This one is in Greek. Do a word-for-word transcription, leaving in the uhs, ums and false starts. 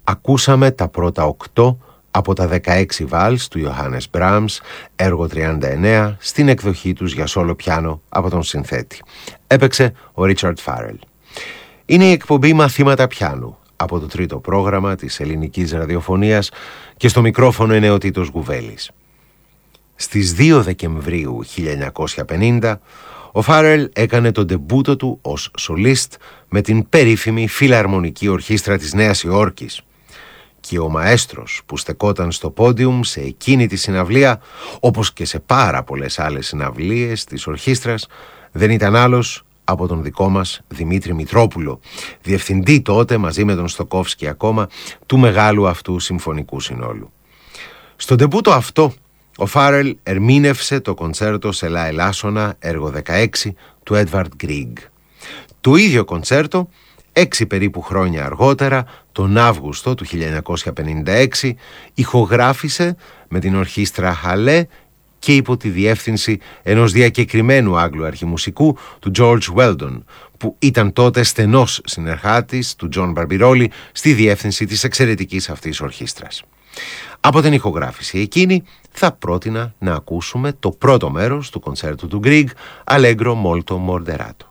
ακούσαμε τα πρώτα οκτώ από τα δεκαέξι βάλς του Ιωάννης Μπράμς, έργο τριάντα εννέα, στην εκδοχή τους για σόλο πιάνο από τον συνθέτη. Έπαιξε ο Ρίτσαρντ Φάρελ. Είναι η εκπομπή Μαθήματα Πιάνου από το τρίτο πρόγραμμα της ελληνικής ραδιοφωνίας και στο μικρόφωνο είναι ο Τίτος Γουβέλης. Στις δύο Δεκεμβρίου χίλια εννιακόσια πενήντα ο Φάρελ έκανε τον ντεμπούτο του ως σολίστ με την περίφημη Φιλαρμονική Ορχήστρα της Νέας Υόρκης. Και ο μαέστρος που στεκόταν στο πόντιουμ σε εκείνη τη συναυλία, όπως και σε πάρα πολλές άλλες συναυλίες της ορχήστρας, δεν ήταν άλλος από τον δικό μας Δημήτρη Μητρόπουλο, διευθυντή τότε μαζί με τον Στοκόφσκι ακόμα του μεγάλου αυτού συμφωνικού συνόλου. Στον ντεμπούτο αυτό ο Φάρελ ερμήνευσε το κοντσέρτο σε λα ελάσσονα έργο δεκαέξι του Έντβαρντ Γκρίγκ. Το ίδιο κοντσέρτο έξι περίπου χρόνια αργότερα, τον Αύγουστο του χίλια εννιακόσια πενήντα έξι, ηχογράφησε με την ορχήστρα Χαλέ και υπό τη διεύθυνση ενός διακεκριμένου Άγγλου αρχιμουσικού του George Weldon, που ήταν τότε στενός συνεργάτης του Τζον Μπαρμπιρόλι στη διεύθυνση της εξαιρετικής αυτής ορχήστρας. Από την ηχογράφηση εκείνη θα πρότεινα να ακούσουμε το πρώτο μέρος του κοντσέρτου του Γκρίγκ, Allegro molto moderato.